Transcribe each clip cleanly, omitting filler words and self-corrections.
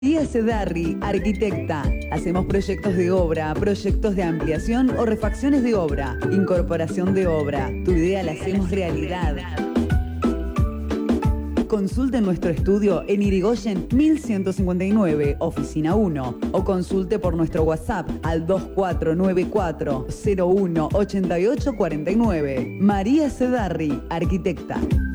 María Sedarri, arquitecta. Hacemos proyectos de obra, proyectos de ampliación o refacciones de obra, incorporación de obra. Tu idea la hacemos realidad. Consulte nuestro estudio en Irigoyen 1159, oficina 1, o consulte por nuestro WhatsApp al 2494 01 88 49. María Sedarri, arquitecta.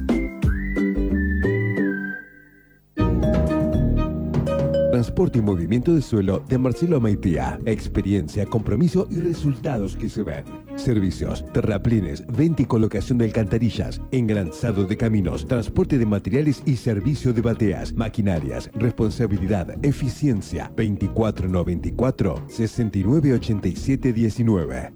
Transporte y movimiento de suelo de Marcelo Maitía. Experiencia, compromiso y resultados que se ven. Servicios, terraplines, venta y colocación de alcantarillas, engranzado de caminos, transporte de materiales y servicio de bateas, maquinarias, responsabilidad, eficiencia. 2494 6987 19.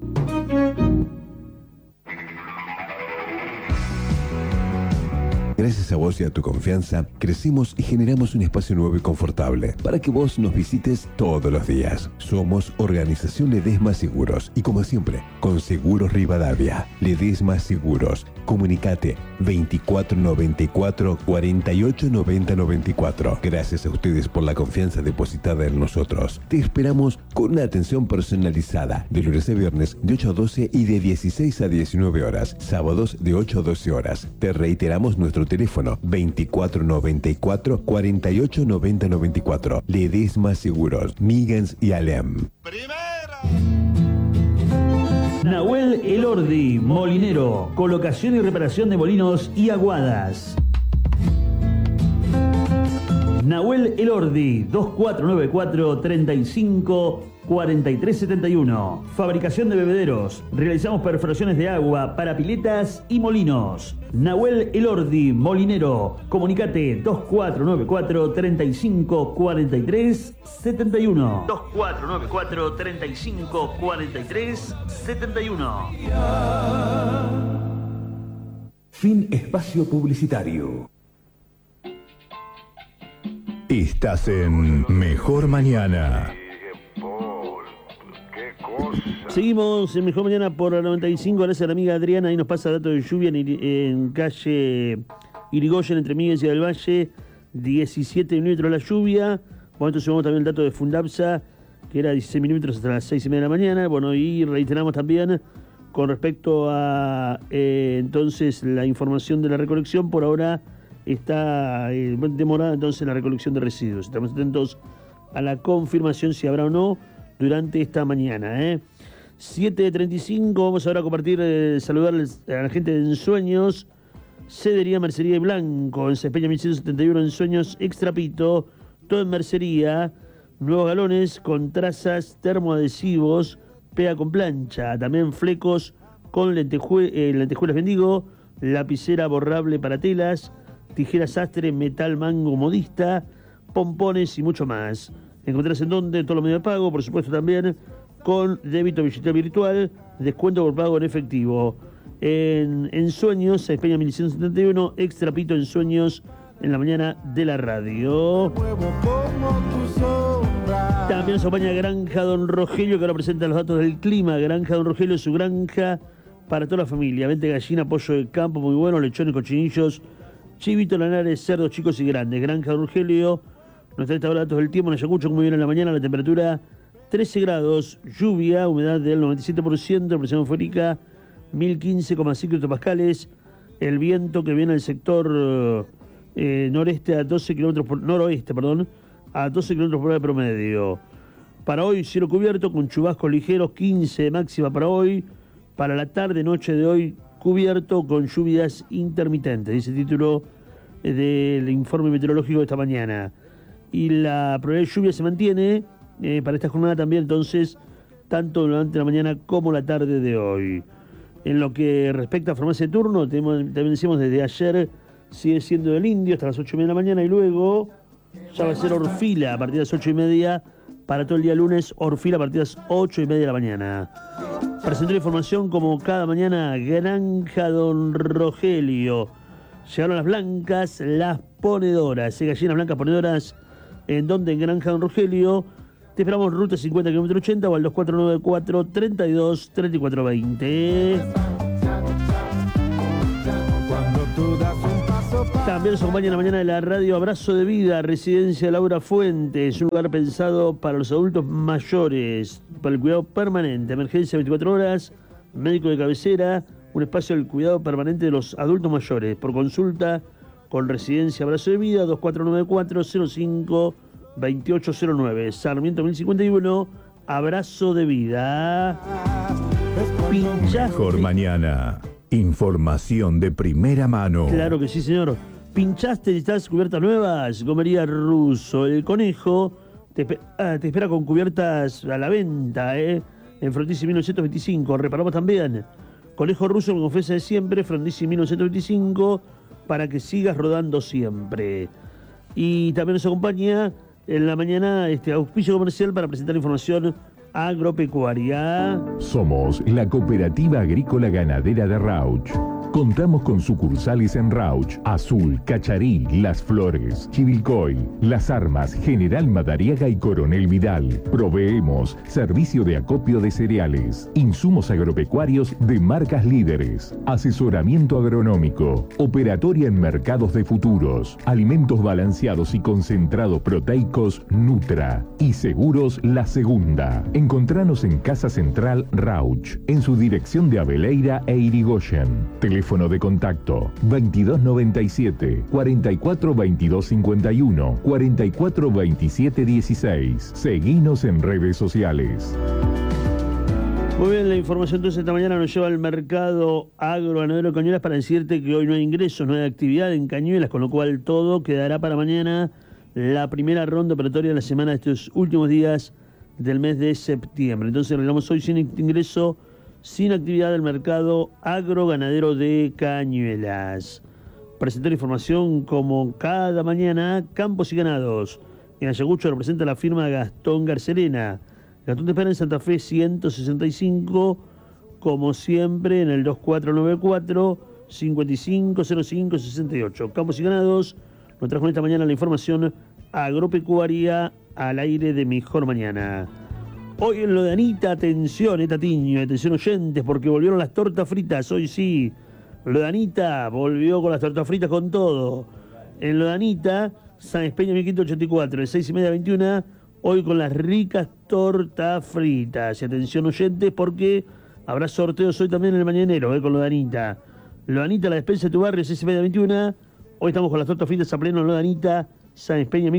Gracias a vos y a tu confianza, crecimos y generamos un espacio nuevo y confortable para que vos nos visites todos los días. Somos Organización Ledesma Seguros y, como siempre, con Seguros Rivadavia. Ledesma Seguros. Comunicate 2494 48 90 94. Gracias a ustedes por la confianza depositada en nosotros. Te esperamos con una atención personalizada de lunes a viernes de 8 a 12 y de 16 a 19 horas. Sábados de 8 a 12 horas. Te reiteramos nuestro teléfono 2494 48 90 94. Ledesma Seguros, Miggins y Alem. Nahuel Elordi, molinero, colocación y reparación de molinos y aguadas. Nahuel Elordi, 2494 35 4371. Fabricación de bebederos. Realizamos perforaciones de agua para piletas y molinos. Nahuel Elordi, molinero. Comunicate 2494 35 43 71. 2494 35 43 71. Fin espacio publicitario. Estás en Mejor Mañana. Seguimos en Mejor Mañana por la 95, gracias a la amiga Adriana. Ahí nos pasa datos de lluvia en calle Irigoyen, entre Miguel y del Valle, 17 milímetros la lluvia. Bueno, entonces vamos también el dato de Fundapsa, que era 16 milímetros hasta las 6:30 de la mañana. Bueno, y reiteramos también con respecto a entonces la información de la recolección. Por ahora está demorada entonces la recolección de residuos. Estamos atentos a la confirmación si habrá o no durante esta mañana. 7:35, vamos ahora a compartir, saludar a la gente de Ensueños, Cedería, Mercería y Blanco, en Cespeña 1171, Ensueños, Extrapito, todo en mercería, nuevos galones con trazas, termoadhesivos, pega con plancha, también flecos con lentejuelas Bendigo, lapicera borrable para telas, tijeras sastre, metal mango modista, pompones y mucho más. Encontrarás en donde todos los medios de pago, por supuesto también con débito billetera virtual, descuento por pago en efectivo. En Sueños, España 1171, Extrapito en Sueños, en la mañana de la radio. También nos acompaña Granja Don Rogelio, que ahora presenta los datos del clima. Granja Don Rogelio, su granja para toda la familia. Vente gallina, pollo de campo muy bueno, lechones, cochinillos, chivito, lanares, cerdos chicos y grandes. Granja Don Rogelio nos trae ahora datos del tiempo en Ayacucho, muy bien en la mañana, la temperatura 13 grados, lluvia, humedad del 97%, presión atmosférica 1015,5 hectopascales, el viento que viene del sector noroeste a 12 kilómetros por hora de promedio. Para hoy, cielo cubierto con chubascos ligeros, 15 de máxima para hoy. Para la tarde, noche de hoy, cubierto con lluvias intermitentes, dice el título del informe meteorológico de esta mañana. Y la probabilidad de lluvia se mantiene para esta jornada también, entonces, tanto durante la mañana como la tarde de hoy. En lo que respecta a farmacia de turno, también decimos desde ayer, sigue siendo del Indio hasta las 8:30 de la mañana y luego ya va a ser Orfila a partir de las 8:30 para todo el día lunes, Orfila a partir de las 8:30 de la mañana. Presentó la información como cada mañana Granja Don Rogelio. Llegaron las blancas, las ponedoras, gallinas blancas ponedoras, en donde en Granja Don Rogelio. Te esperamos ruta 50 km 80 o al 2494 32 34 20. Cuando tú das un paso También nos acompaña en la mañana de la radio Abrazo de Vida, Residencia Laura Fuentes, un lugar pensado para los adultos mayores, para el cuidado permanente, emergencia 24 horas, médico de cabecera, un espacio del cuidado permanente de los adultos mayores. Por consulta con Residencia Abrazo de Vida, 2494-05-2809, Sarmiento 1051, Abrazo de Vida. Mejor mañana. Información de primera mano. Claro que sí, señor. ¿Pinchaste y estás cubiertas nuevas? Gomería Russo. El Conejo te espera con cubiertas a la venta, en Frondizi 1925. Reparamos también. Conejo Russo, con confianza de siempre, Frondizi 1925, para que sigas rodando siempre. Y también nos acompaña en la mañana auspicio comercial para presentar información agropecuaria. Somos la Cooperativa Agrícola Ganadera de Rauch. Contamos con sucursales en Rauch, Azul, Cacharí, Las Flores, Chivilcoy, Las Armas, General Madariaga y Coronel Vidal. Proveemos servicio de acopio de cereales, insumos agropecuarios de marcas líderes, asesoramiento agronómico, operatoria en mercados de futuros, alimentos balanceados y concentrados proteicos Nutra y seguros La Segunda. Encontranos en Casa Central Rauch, en su dirección de Abeleira e Irigoyen. Teléfono de contacto 2297 44 22 51 44 27 16. Seguinos en redes sociales. Muy bien, la información entonces esta mañana nos lleva al mercado agroganadero de Cañuelas para decirte que hoy no hay ingresos, no hay actividad en Cañuelas, con lo cual todo quedará para mañana, la primera ronda operatoria de la semana de estos últimos días del mes de septiembre. Entonces arreglamos hoy sin ingreso, sin actividad del mercado agroganadero de Cañuelas. Presentar información como cada mañana, Campos y Ganados. En Ayacucho representa la firma Gastón Garcelena. Gastón te espera en Santa Fe 165, como siempre en el 2494-550568. Campos y Ganados nos trajo esta mañana la información agropecuaria al aire de Mejor Mañana. Hoy en lo de Anita, atención, Tatiño, atención oyentes, porque volvieron las tortas fritas, hoy sí. Lo de Anita volvió con las tortas fritas con todo. En lo de Anita, San Espeña 1584, de 6:30 a 21, hoy con las ricas tortas fritas. Y atención oyentes, porque habrá sorteos hoy también en el mañanero, con lo de Anita. Lo de Anita, la despensa de tu barrio, 6:30 a 21. Hoy estamos con las tortas fritas a pleno en lo de Anita, San Espeña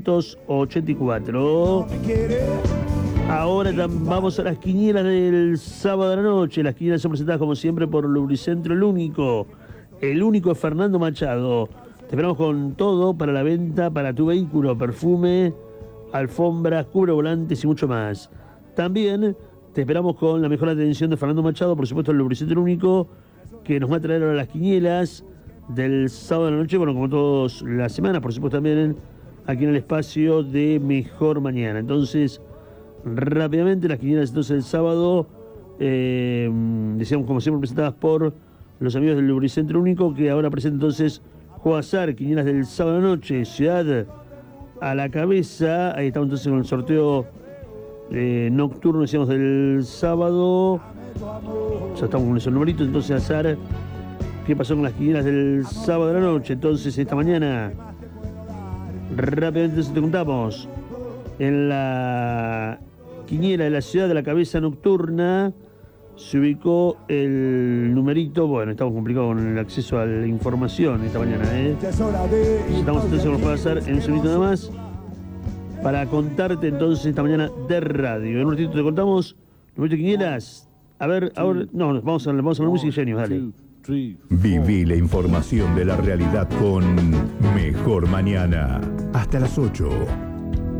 1584. Ahora vamos a las quinielas del sábado de la noche. Las quinielas son presentadas como siempre por Lubricentro, el único es Fernando Machado. Te esperamos con todo para la venta, para tu vehículo, perfume, alfombras, cubrevolantes y mucho más. También te esperamos con la mejor atención de Fernando Machado, por supuesto el Lubricentro, el único, que nos va a traer ahora las quinielas del sábado de la noche, bueno, como todas las semanas, por supuesto también aquí en el espacio de Mejor Mañana. Entonces, rápidamente las quinielas entonces el sábado, decíamos como siempre presentadas por los amigos del Lubricentro Único, que ahora presenta entonces Joazar, quinielas del sábado de la noche, Ciudad a la cabeza. Ahí estamos entonces con el sorteo nocturno, decíamos, del sábado. Ya estamos con esos numeritos, entonces azar. ¿Qué pasó con las quinielas del sábado de la noche? Entonces esta mañana, rápidamente te contamos. En la quiniela de la Ciudad de la Cabeza nocturna se ubicó el numerito. Bueno, estamos complicados con el acceso a la información esta mañana, Estamos entonces con los puede hacer en un segundito nada más para contarte entonces esta mañana de radio. En un ratito te contamos numerito de quinielas. A ver, ahora no, vamos a la música y genios, dale. Viví la información de la realidad con Mejor Mañana. Hasta las 8.